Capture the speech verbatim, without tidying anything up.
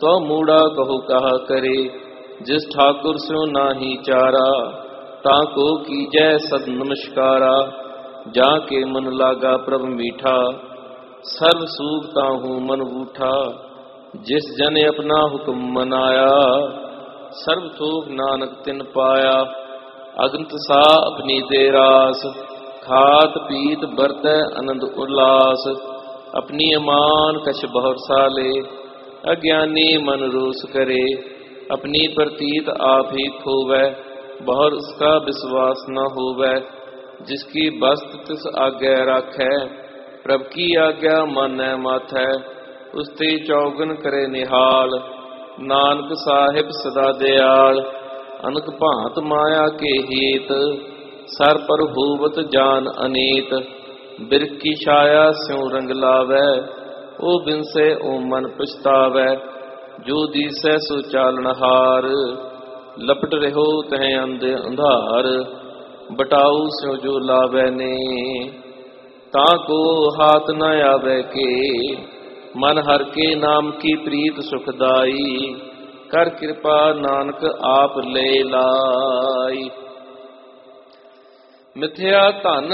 तो मूड़ा कहो कहा करे, जिस ठाकुर स्यो नाही चारा, ताको कीजै सद नमस्कारा। जाके मन लागा प्रभ मीठा, सर्व सूख ताहू मन बूठा। जिस जन अपना हुक्म मनाया, सर्व थोक नानक तिन पाया। अगंत सा अपनी दे रास, खात पीत बरतै आनंद उल्लास। अपनी अमान कछ बहुत साले, अज्ञानी मन रोस करे। अपनी प्रतीत आप ही खोवै, बहुत उसका विश्वास न होवै। जिसकी वस्त तिस आज्ञा राखै, प्रभ की आज्ञा मानै माथै। उसते चौगन करे निहाल, नानक साहिब सदा दयाल। अनक भांत माया के हेत, सर पर होवत जान अनेत। बिरख की छाया स्यों रंग लावै, ओ बिनसे ओ मन पछतावै। जो दिसै सो चालनहार, लपट रहो तह अंध अंधार। बटाऊ स्यों जो लावै ने, ताको हाथ न आवे के। मन हर के नाम की प्रीत सुखदाई, कर कृपा नानक आप ले लाई। मिथ्या धन